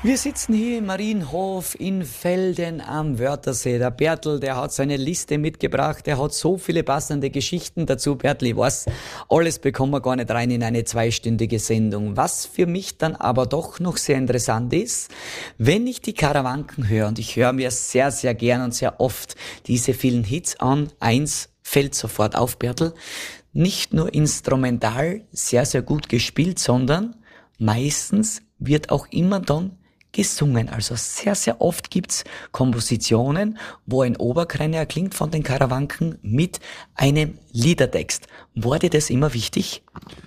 Wir sitzen hier im Marienhof in Velden am Wörthersee. Der Bertel, der hat seine Liste mitgebracht. Der hat so viele passende Geschichten dazu. Bertel, ich weiß, alles bekommen wir gar nicht rein in eine zweistündige Sendung. Was für mich dann aber doch noch sehr interessant ist, wenn ich die Karawanken höre, und ich höre mir sehr, sehr gern und sehr oft diese vielen Hits an, eins fällt sofort auf, Bertel, nicht nur instrumental sehr, sehr gut gespielt, sondern meistens wird auch immer dann gesungen. Also sehr, sehr oft gibt's Kompositionen, wo ein Oberkreiner erklingt von den Karawanken mit einem Liedertext. War dir das immer wichtig?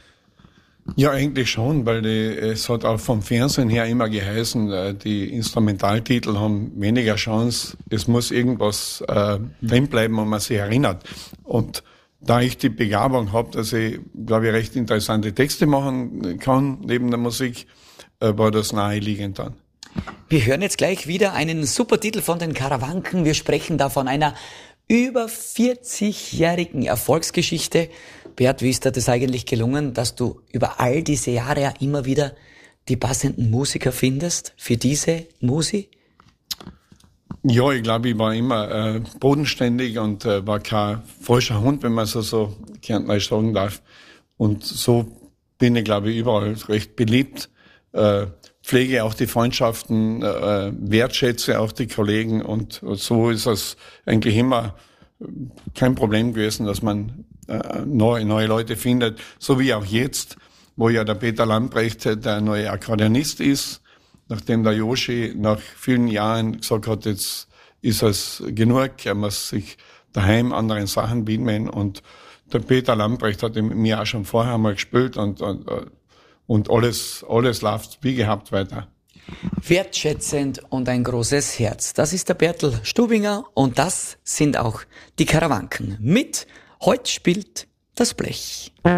Ja, eigentlich schon, weil es hat auch vom Fernsehen her immer geheißen, die Instrumentaltitel haben weniger Chance. Es muss irgendwas drin bleiben, wo man sich erinnert. Und da ich die Begabung habe, dass ich, glaube ich, recht interessante Texte machen kann neben der Musik, war das naheliegend dann. Wir hören jetzt gleich wieder einen super Titel von den Karawanken. Wir sprechen da von einer über 40-jährigen Erfolgsgeschichte. Bert, wie ist dir das eigentlich gelungen, dass du über all diese Jahre ja immer wieder die passenden Musiker findest für diese Musik? Ja, ich glaube, ich war immer bodenständig und war kein falscher Hund, wenn man so kärntnerisch sagen darf. Und so bin ich, glaube ich, überall recht beliebt. Pflege auch die Freundschaften, wertschätze auch die Kollegen und so ist es eigentlich immer kein Problem gewesen, dass man neue Leute findet, so wie auch jetzt, wo ja der Peter Lamprecht der neue Akkordeonist ist, nachdem der Joshi nach vielen Jahren gesagt hat, jetzt ist es genug, er muss sich daheim anderen Sachen widmen und der Peter Lamprecht hat mit mir auch schon vorher mal gespielt und alles läuft wie gehabt weiter. Wertschätzend und ein großes Herz. Das ist der Bertel Stubinger und das sind auch die Karawanken. Mit Heute spielt das Blech.